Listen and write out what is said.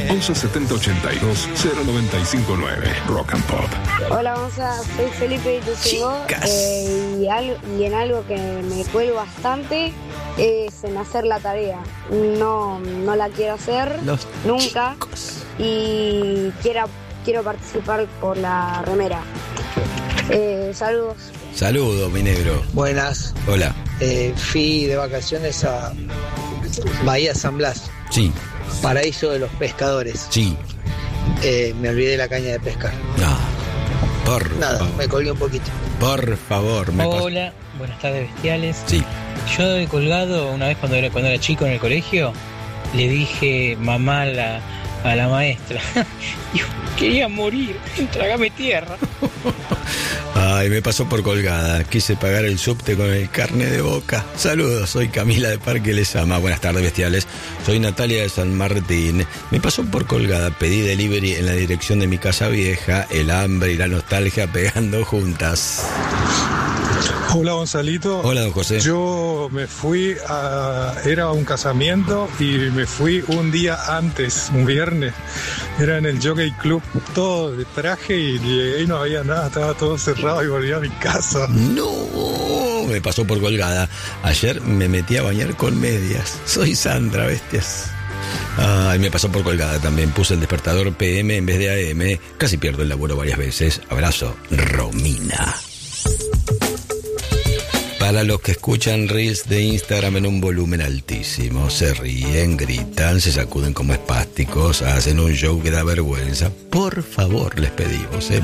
11 70 82 0959. Rock and Pop. Hola, Gonza, soy Felipe y Ituzaingó, y en algo que me cuelgo bastante es en hacer la tarea. No la quiero hacer nunca y quiero participar por la remera. Saludos. Saludos, mi negro. Buenas. Hola. Fui de vacaciones a Bahía San Blas. Sí. Paraíso de los pescadores. Sí. Me olvidé la caña de pescar. No. Nada, me colgué un poquito. Por favor. Hola, buenas tardes, bestiales. Sí. Yo he colgado una vez cuando era chico en el colegio, le dije mamá a la maestra. Yo quería morir, trágame tierra. Ay, me pasó por colgada. Quise pagar el subte con el carnet de Boca. Saludos, soy Camila de Parque Lesama. Buenas tardes, bestiales. Soy Natalia de San Martín. Me pasó por colgada. Pedí delivery en la dirección de mi casa vieja. El hambre y la nostalgia pegando juntas. Hola, Gonzalito. Hola, don José. Yo me fui era un casamiento y me fui un día antes, un viernes. Era en el Jockey Club, todo de traje, y llegué y no había nada, estaba todo cerrado y volví a mi casa. No, me pasó por colgada. Ayer me metí a bañar con medias. Soy Sandra, bestias. Ay, me pasó por colgada también. Puse el despertador PM en vez de AM. Casi pierdo el laburo varias veces. Abrazo, Romina. Para los que escuchan Reels de Instagram en un volumen altísimo, se ríen, gritan, se sacuden como espásticos, hacen un show que da vergüenza. Por favor, les pedimos,